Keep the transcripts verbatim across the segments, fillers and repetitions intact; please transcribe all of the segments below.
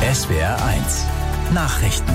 S W R eins Nachrichten.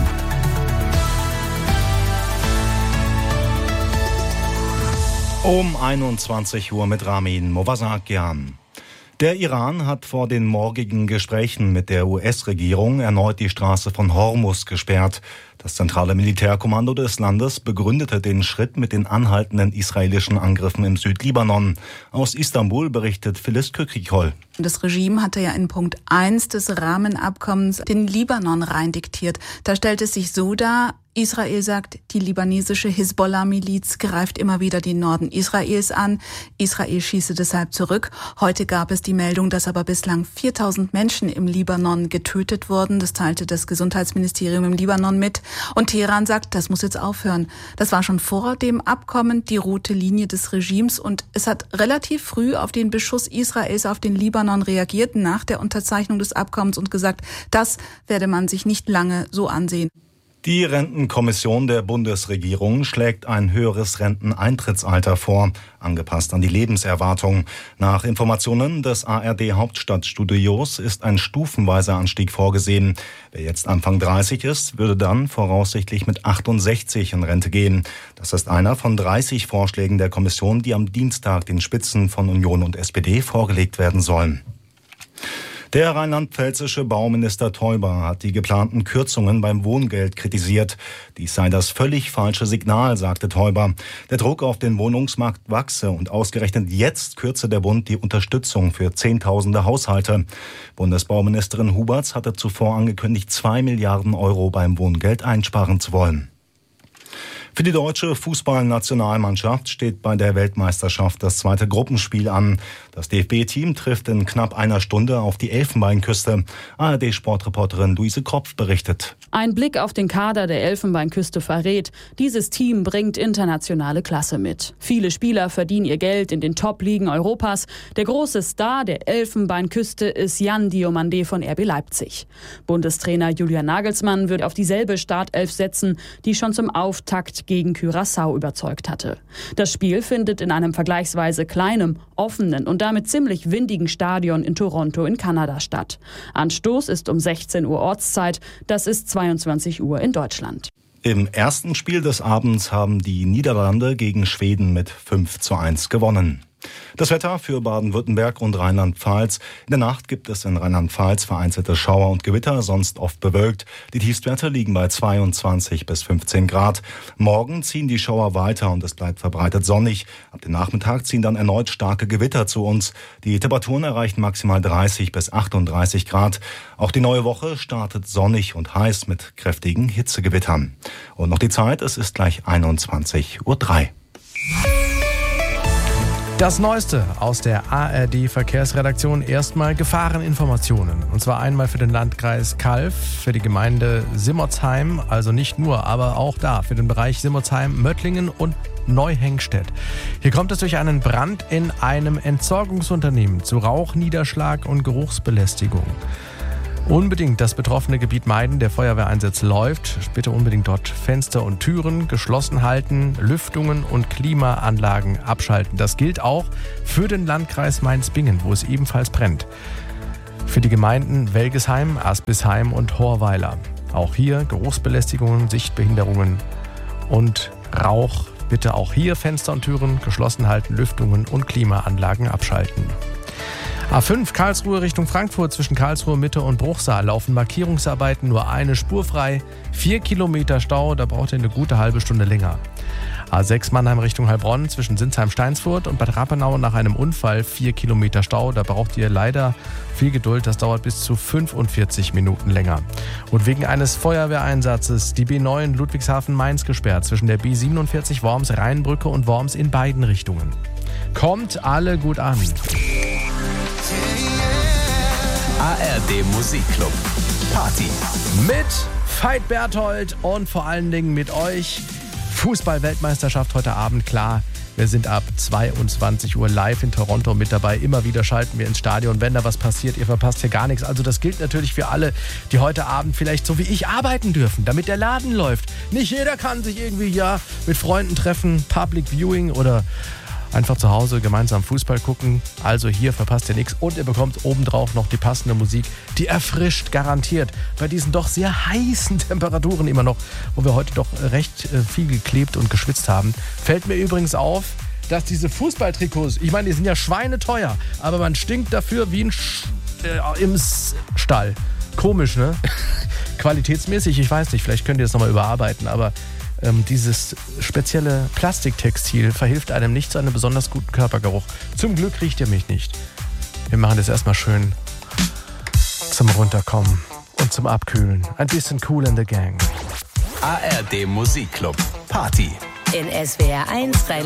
Um einundzwanzig Uhr mit Ramin Movasakian. Der Iran hat vor den morgigen Gesprächen mit der U S-Regierung erneut die Straße von Hormuz gesperrt. Das zentrale Militärkommando des Landes begründete den Schritt mit den anhaltenden israelischen Angriffen im Südlibanon. Aus Istanbul berichtet Phyllis Kökrikol. Das Regime hatte ja in Punkt eins des Rahmenabkommens den Libanon rein diktiert. Da stellt es sich so dar: Israel sagt, die libanesische Hisbollah-Miliz greift immer wieder den Norden Israels an. Israel schieße deshalb zurück. Heute gab es die Meldung, dass aber bislang viertausend Menschen im Libanon getötet wurden. Das teilte das Gesundheitsministerium im Libanon mit. Und Teheran sagt, das muss jetzt aufhören. Das war schon vor dem Abkommen die rote Linie des Regimes. Und es hat relativ früh auf den Beschuss Israels auf den Libanon reagiert, nach der Unterzeichnung des Abkommens, und gesagt, das werde man sich nicht lange so ansehen. Die Rentenkommission der Bundesregierung schlägt ein höheres Renteneintrittsalter vor, angepasst an die Lebenserwartung. Nach Informationen des A R D-Hauptstadtstudios ist ein stufenweiser Anstieg vorgesehen. Wer jetzt Anfang dreißig ist, würde dann voraussichtlich mit achtundsechzig in Rente gehen. Das ist einer von dreißig Vorschlägen der Kommission, die am Dienstag den Spitzen von Union und S P D vorgelegt werden sollen. Der rheinland-pfälzische Bauminister Theuber hat die geplanten Kürzungen beim Wohngeld kritisiert. Dies sei das völlig falsche Signal, sagte Theuber. Der Druck auf den Wohnungsmarkt wachse und ausgerechnet jetzt kürze der Bund die Unterstützung für Zehntausende Haushalte. Bundesbauministerin Huberts hatte zuvor angekündigt, zwei Milliarden Euro beim Wohngeld einsparen zu wollen. Für die deutsche Fußballnationalmannschaft steht bei der Weltmeisterschaft das zweite Gruppenspiel an. Das D F B-Team trifft in knapp einer Stunde auf die Elfenbeinküste. A R D-Sportreporterin Luise Kropf berichtet. Ein Blick auf den Kader der Elfenbeinküste verrät, dieses Team bringt internationale Klasse mit. Viele Spieler verdienen ihr Geld in den Top-Ligen Europas. Der große Star der Elfenbeinküste ist Jan Diomande von R B Leipzig. Bundestrainer Julian Nagelsmann wird auf dieselbe Startelf setzen, die schon zum Auftakt gegen Curaçao überzeugt hatte. Das Spiel findet in einem vergleichsweise kleinen, offenen und damit ziemlich windigen Stadion in Toronto in Kanada statt. Anstoß ist um sechzehn Uhr Ortszeit, das ist zweiundzwanzig Uhr in Deutschland. Im ersten Spiel des Abends haben die Niederlande gegen Schweden mit fünf zu eins gewonnen. Das Wetter für Baden-Württemberg und Rheinland-Pfalz. In der Nacht gibt es in Rheinland-Pfalz vereinzelte Schauer und Gewitter, sonst oft bewölkt. Die Tiefstwerte liegen bei zweiundzwanzig bis fünfzehn Grad. Morgen ziehen die Schauer weiter und es bleibt verbreitet sonnig. Ab dem Nachmittag ziehen dann erneut starke Gewitter zu uns. Die Temperaturen erreichen maximal dreißig bis achtunddreißig Grad. Auch die neue Woche startet sonnig und heiß mit kräftigen Hitzegewittern. Und noch die Zeit, es ist gleich einundzwanzig Uhr drei. Das Neueste aus der A R D-Verkehrsredaktion. Erstmal Gefahreninformationen. Und zwar einmal für den Landkreis Calw, für die Gemeinde Simmersheim, also nicht nur, aber auch da für den Bereich Simmersheim, Möttlingen und Neuhengstedt. Hier kommt es durch einen Brand in einem Entsorgungsunternehmen zu Rauchniederschlag und Geruchsbelästigung. Unbedingt das betroffene Gebiet meiden, der Feuerwehreinsatz läuft. Bitte unbedingt dort Fenster und Türen geschlossen halten, Lüftungen und Klimaanlagen abschalten. Das gilt auch für den Landkreis Mainz-Bingen, wo es ebenfalls brennt. Für die Gemeinden Welgesheim, Aspisheim und Horweiler. Auch hier Geruchsbelästigungen, Sichtbehinderungen und Rauch. Bitte auch hier Fenster und Türen geschlossen halten, Lüftungen und Klimaanlagen abschalten. A fünf Karlsruhe Richtung Frankfurt, zwischen Karlsruhe Mitte und Bruchsal laufen Markierungsarbeiten, nur eine Spur frei, vier Kilometer Stau, da braucht ihr eine gute halbe Stunde länger. A sechs Mannheim Richtung Heilbronn, zwischen Sinsheim-Steinsfurt und Bad Rappenau nach einem Unfall, vier Kilometer Stau, da braucht ihr leider viel Geduld, das dauert bis zu fünfundvierzig Minuten länger. Und wegen eines Feuerwehreinsatzes die B neun Ludwigshafen-Mainz gesperrt, zwischen der B siebenundvierzig Worms, Rheinbrücke und Worms in beiden Richtungen. Kommt alle gut an. A R D Musikclub Party mit Veit Berthold und vor allen Dingen mit euch. Fußball-Weltmeisterschaft heute Abend, klar. Wir sind ab zweiundzwanzig Uhr live in Toronto mit dabei. Immer wieder schalten wir ins Stadion, wenn da was passiert. Ihr verpasst hier gar nichts. Also das gilt natürlich für alle, die heute Abend vielleicht so wie ich arbeiten dürfen, damit der Laden läuft. Nicht jeder kann sich irgendwie ja mit Freunden treffen, Public Viewing oder Einfach zu Hause gemeinsam Fußball gucken. Also hier verpasst ihr nichts. Und ihr bekommt obendrauf noch die passende Musik, die erfrischt garantiert bei diesen doch sehr heißen Temperaturen immer noch, wo wir heute doch recht viel geklebt und geschwitzt haben. Fällt mir übrigens auf, dass diese Fußballtrikots, ich meine, die sind ja schweineteuer, aber man stinkt dafür wie ein Sch- äh, im Stall. Komisch, ne? Qualitätsmäßig, ich weiß nicht, vielleicht könnt ihr das nochmal überarbeiten, aber ähm, dieses spezielle Plastiktextil verhilft einem nicht zu einem besonders guten Körpergeruch. Zum Glück riecht ihr mich nicht. Wir machen das erstmal schön zum Runterkommen und zum Abkühlen. Ein bisschen Cool in the Gang. A R D Musikclub Party. In S W R eins